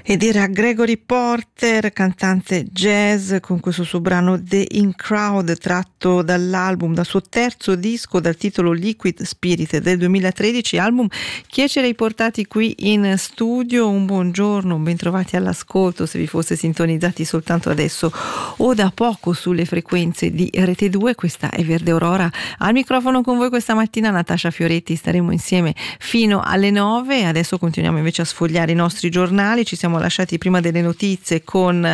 Ed era Gregory Porter, cantante jazz, con questo suo brano The In Crowd, tratto dall'album, dal suo terzo disco dal titolo Liquid Spirit del 2013, album che ce l'hai portati qui in studio. Un buongiorno, un bentrovati all'ascolto se vi foste sintonizzati soltanto adesso o da poco sulle frequenze di Rete 2. Questa è Verde Aurora, al microfono con voi questa mattina Natascia Fioretti, staremo insieme fino alle 9. Adesso continuiamo invece a sfogliare i nostri giornali. Ci siamo lasciati prima delle notizie con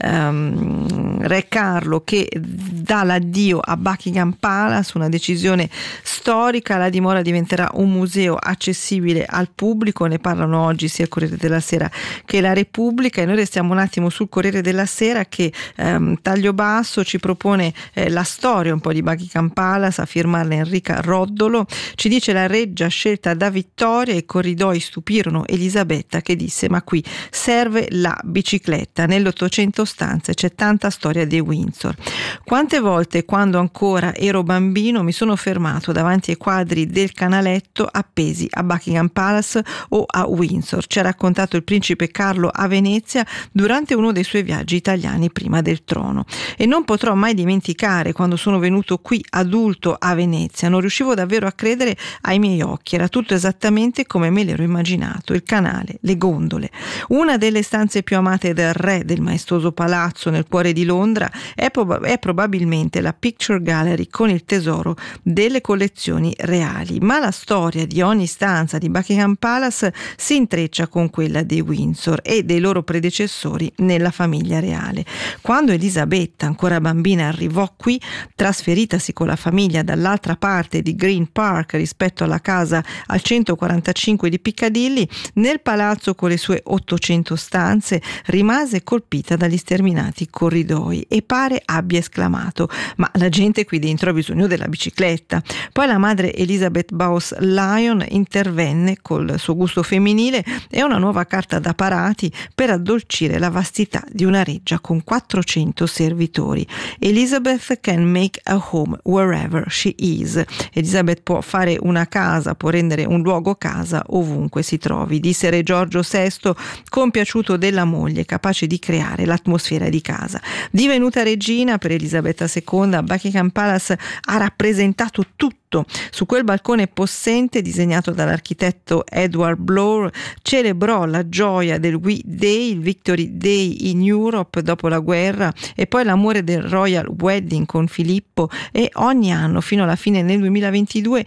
Re Carlo che dà l'addio a Buckingham Palace, una decisione storica. La dimora diventerà un museo accessibile al pubblico, ne parlano oggi sia il Corriere della Sera che la Repubblica, e noi restiamo un attimo sul Corriere della Sera che taglio basso ci propone la storia un po' di Buckingham Palace, a firmarla Enrica Roddolo. Ci dice: la reggia scelta da Vittoria, i corridoi stupirono Elisabetta che disse: ma qui serve la bicicletta. Nelle 800 stanze c'è tanta storia di Windsor. Quante volte quando ancora ero bambino mi sono fermato davanti ai quadri del canaletto appesi a Buckingham Palace o a Windsor. Ci ha raccontato il principe Carlo a Venezia durante uno dei suoi viaggi italiani prima del trono. E non potrò mai dimenticare quando sono venuto qui adulto a Venezia. Non riuscivo davvero a credere ai miei occhi. Era tutto esattamente come me l'ero immaginato: il canale, le gondole. Una delle stanze più amate del re del maestoso palazzo nel cuore di Londra è probabilmente la Picture Gallery, con il tesoro delle collezioni reali. Ma la storia di ogni stanza di Buckingham Palace si intreccia con quella dei Windsor e dei loro predecessori nella famiglia reale. Quando Elisabetta, ancora bambina, arrivò qui, trasferitasi con la famiglia dall'altra parte di Green Park rispetto alla casa al 145 di Piccadilly, nel palazzo con le sue 800 stanze rimase colpita dagli sterminati corridoi e pare abbia esclamato: ma la gente qui dentro ha bisogno della bicicletta. Poi la madre Elizabeth Bowes Lyon intervenne col suo gusto femminile e una nuova carta da parati per addolcire la vastità di una reggia con 400 servitori. Elizabeth can make a home wherever she is. Elizabeth può fare una casa, può rendere un luogo casa ovunque si trovi, disse Re Giorgio VI, compiaciuto della moglie, capace di creare l'atmosfera di casa. Divenuta regina, per Elisabetta II Buckingham Palace ha rappresentato tutto. Su quel balcone possente, disegnato dall'architetto Edward Blore, celebrò la gioia del We-Day, il Victory Day in Europe dopo la guerra, e poi l'amore del Royal Wedding con Filippo, e ogni anno fino alla fine nel 2022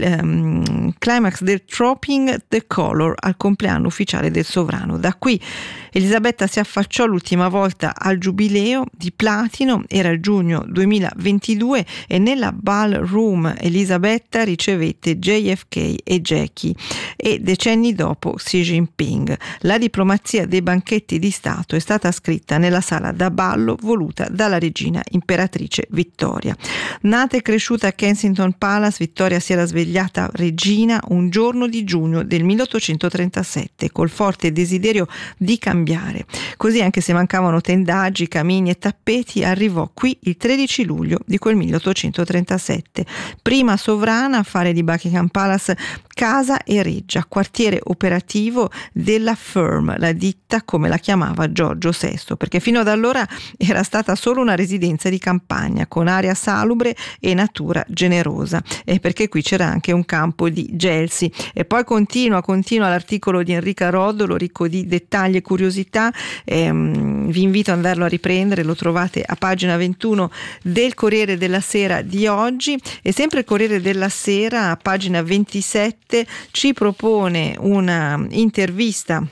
il climax del Trooping the Colour al compleanno ufficiale del sovrano. Da qui Elisabetta si affacciò l'ultima volta al giubileo di platino, era il giugno 2022, e nella ballroom Elisabetta ricevette JFK e Jackie e decenni dopo Xi Jinping. La diplomazia dei banchetti di Stato è stata scritta nella sala da ballo voluta dalla regina imperatrice Vittoria. Nata e cresciuta a Kensington Palace, Vittoria si era svegliata regina un giorno di giugno del 1837 col forte desiderio di cambiare. Così, anche se mancavano tendaggi, camini e tappeti, arrivò qui il 13 luglio di quel 1837. Prima sovrana a fare di Buckingham Palace casa e reggia, quartiere operativo della Firm, la ditta come la chiamava Giorgio VI, perché fino ad allora era stata solo una residenza di campagna con aria salubre e natura generosa, e perché qui c'era anche un campo di gelsi. E poi continua l'articolo di Enrica Roddolo, ricco di dettagli e curiosità. Vi invito ad andarlo a riprendere, lo trovate a pagina 21 del Corriere della Sera di oggi. E sempre il Corriere della Sera, a pagina 27, ci propone una intervista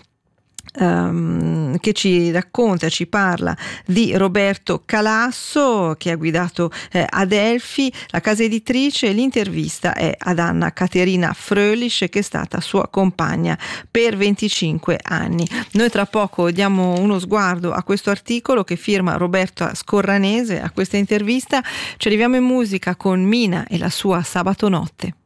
che ci racconta, ci parla di Roberto Calasso, che ha guidato Adelphi, la casa editrice. L'intervista è ad Anna Caterina Fröhlich, che è stata sua compagna per 25 anni. Noi tra poco diamo uno sguardo a questo articolo che firma Roberto Scorranese, a questa intervista. Ci arriviamo in musica con Mina e la sua Sabato Notte.